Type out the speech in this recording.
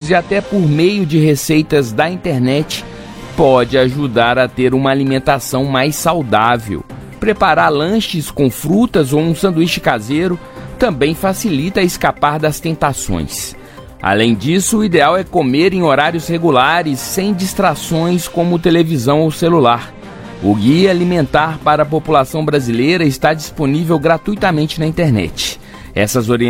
e até por meio de receitas da internet, pode ajudar a ter uma alimentação mais saudável. Preparar lanches com frutas ou um sanduíche caseiro também facilita escapar das tentações. Além disso, o ideal é comer em horários regulares, sem distrações como televisão ou celular. O Guia Alimentar para a População Brasileira está disponível gratuitamente na internet. Essas orientações